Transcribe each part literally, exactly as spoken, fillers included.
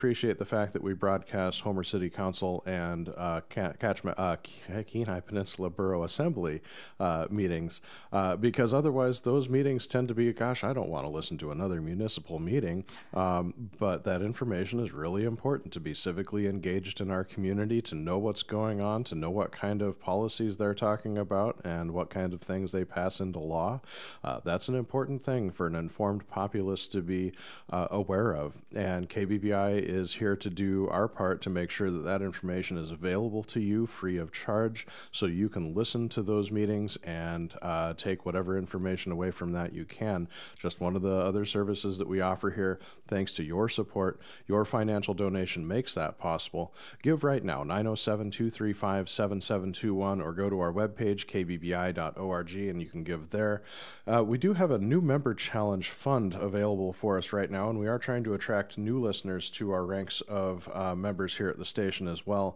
appreciate the fact that we broadcast Homer City Council and uh, Catchment, uh, Kenai Peninsula Borough Assembly uh, meetings, uh, because otherwise those meetings tend to be, gosh, I don't want to listen to another municipal meeting, um, but that information is really important to be civically engaged in our community, to know what's going on, to know what kind of policies they're talking about and what kind of things they pass into law. Uh, that's an important thing for an informed populace to be uh, aware of, and K B B I is here to do our part to make sure that that information is available to you free of charge, so you can listen to those meetings and uh, take whatever information away from that you can. Just one of the other services that we offer here. Thanks to your support, your financial donation makes that possible. Give right now, nine oh seven, two three five, seven seven two one, or go to our webpage, k b b i dot org, and you can give there. Uh, we do have a new member challenge fund available for us right now, and we are trying to attract new listeners to our ranks of uh, members here at the station as well.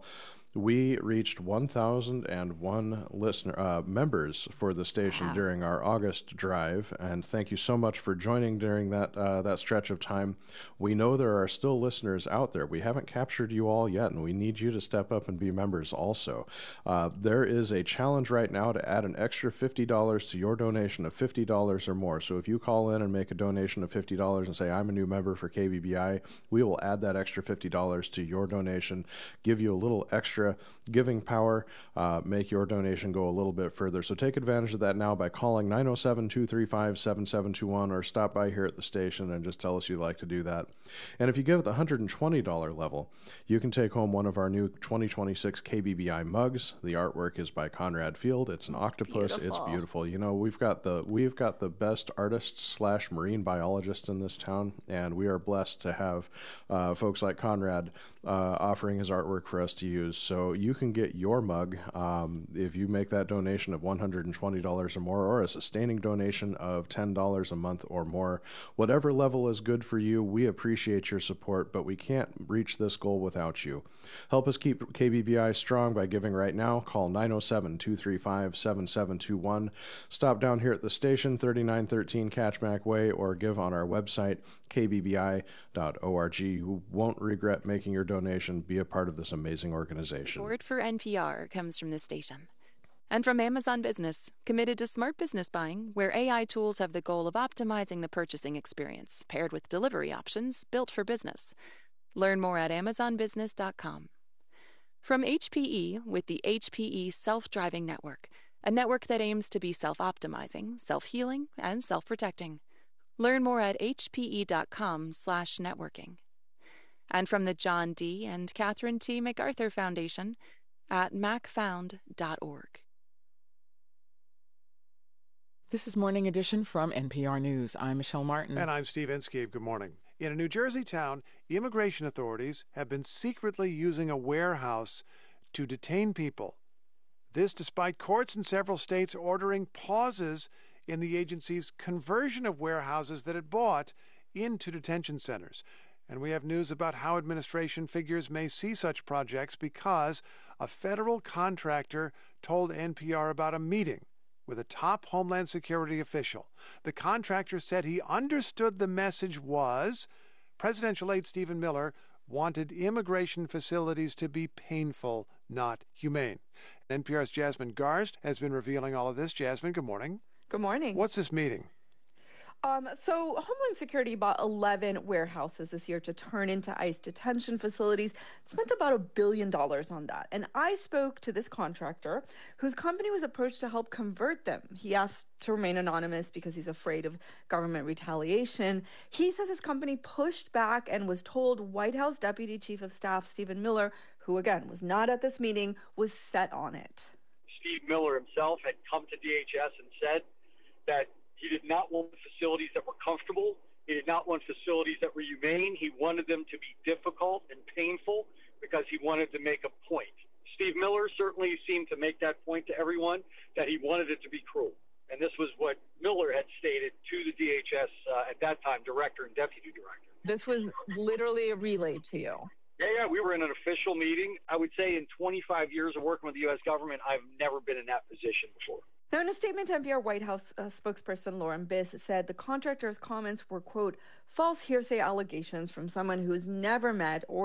We reached one thousand one listener uh, members for the station wow. during our August drive, and thank you so much for joining during that uh, that stretch of time. We know there are still listeners out there. We haven't captured you all yet, and we need you to step up and be members also. Uh, there is a challenge right now to add an extra fifty dollars to your donation of fifty dollars or more. So if you call in and make a donation of fifty dollars and say, I'm a new member for K B B I, we will add that extra fifty dollars to your donation, give you a little extra giving power, uh, make your donation go a little bit further. So take advantage of that now by calling nine oh seven, two three five, seven seven two one, or stop by here at the station and just tell us you'd like to do that. And if you give at the one hundred twenty dollars level, you can take home one of our new twenty twenty-six K B B I mugs. The artwork is by Conrad Field. It's an it's octopus. Beautiful. It's beautiful. You know, we've got the we've got the best artists slash marine biologists in this town, and we are blessed to have uh, folks like Conrad uh, offering his artwork for us to use. So you can get your mug um, if you make that donation of one hundred twenty dollars or more, or a sustaining donation of ten dollars a month or more. Whatever level is good for you, we appreciate your support, but we can't reach this goal without you. Help us keep K B B I strong by giving right now. Call nine oh seven, two three five, seven seven two one. Stop down here at the station, thirty-nine thirteen Catchmack Way, or give on our website, k b b i dot org. You won't regret making your donation. Be a part of this amazing organization. Support for N P R comes from this station. And from Amazon Business, committed to smart business buying, where A I tools have the goal of optimizing the purchasing experience, paired with delivery options built for business. Learn more at amazon business dot com. From H P E with the H P E Self-Driving Network, a network that aims to be self-optimizing, self-healing, and self-protecting. Learn more at h p e dot com slash networking. And from the John D. and Catherine T. MacArthur Foundation at mac found dot org. This is Morning Edition from N P R News. I'm Michelle Martin. And I'm Steve Inskeep. Good morning. In a New Jersey town, immigration authorities have been secretly using a warehouse to detain people. This despite courts in several states ordering pauses in the agency's conversion of warehouses that it bought into detention centers. And we have news about how administration figures may see such projects because a federal contractor told N P R about a meeting with a top Homeland Security official. The contractor said he understood the message was presidential aide Stephen Miller wanted immigration facilities to be painful, not humane. N P R's Jasmine Garst has been revealing all of this. Jasmine, good morning. Good morning. What's this meeting? Um, so Homeland Security bought eleven warehouses this year to turn into ICE detention facilities. Spent about a billion dollars on that. And I spoke to this contractor whose company was approached to help convert them. He asked to remain anonymous because he's afraid of government retaliation. He says his company pushed back and was told White House Deputy Chief of Staff Stephen Miller, who again was not at this meeting, was set on it. Steve Miller himself had come to D H S and said that he did not want facilities that were comfortable. He did not want facilities that were humane. He wanted them to be difficult and painful because he wanted to make a point. Steve Miller certainly seemed to make that point to everyone, that he wanted it to be cruel. And this was what Miller had stated to the D H S uh, at that time, director and deputy director. This was literally a relay to you. Yeah, yeah, we were in an official meeting. I would say in twenty-five years of working with the U S government, I've never been in that position before. Now, in a statement, N P R White House uh, spokesperson Lauren Biss said the contractor's comments were, quote, false hearsay allegations from someone who has never met or